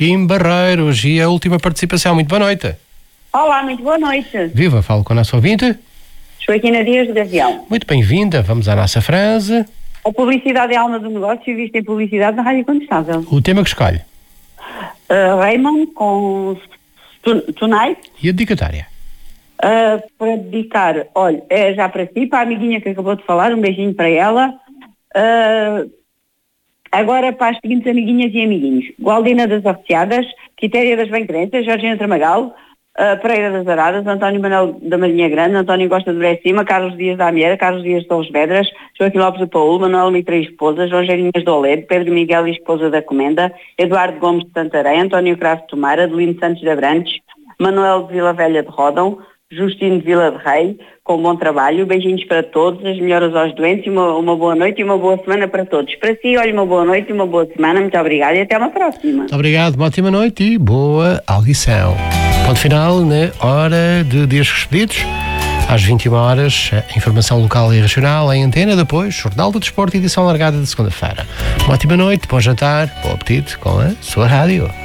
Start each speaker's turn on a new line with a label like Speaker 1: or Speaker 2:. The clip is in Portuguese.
Speaker 1: Kim Barreiros, e a última participação. Muito boa noite.
Speaker 2: Olá, muito boa noite.
Speaker 1: Viva, falo com a nossa ouvinte.
Speaker 2: Joaquina Dias de Gavião.
Speaker 1: Muito bem-vinda, vamos à nossa frase.
Speaker 2: A publicidade é a alma do negócio e vista em publicidade na Rádio Condestável.
Speaker 1: O tema que escolhe.
Speaker 2: Raymond com Tonight.
Speaker 1: E a dedicatória?
Speaker 2: Para dedicar, olha, é já para si, para a amiguinha que acabou de falar, um beijinho para ela. Agora para as seguintes amiguinhas e amiguinhos. Gualdina das Arreciadas, Quitéria das Bem-Crentes, Jorginho Tramagal, Pereira das Aradas, António Manuel da Marinha Grande, António Costa de Brecima, Carlos Dias da Amieira, Carlos Dias de Torres Vedras, Joaquim Lopes do Paúl, Manuel Mitra e esposa, João Geirinhas do Oledo, Pedro Miguel e esposa da Comenda, Eduardo Gomes de Santarém, António Cravo de Tomar, Adelino Santos de Abrantes, Manuel de Vila Velha de Rodão, Justino de Vila de Rei, com bom trabalho, beijinhos para todos, as melhoras aos doentes, uma boa noite e uma boa semana para todos. Para si, olha, uma boa noite e uma boa semana, muito obrigada e até uma próxima.
Speaker 1: Muito obrigado, uma ótima noite e boa audição. Ponto final na hora de dias expedidos. Às 21 horas, informação local e regional em antena, depois Jornal do Desporto, edição largada de segunda-feira. Uma ótima noite, bom jantar, bom apetite com a sua rádio.